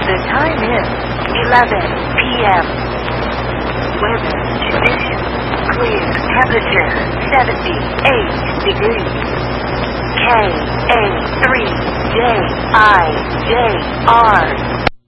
The time is 11 p.m. Weather conditions clear. Temperature 78 degrees. KA3JIJR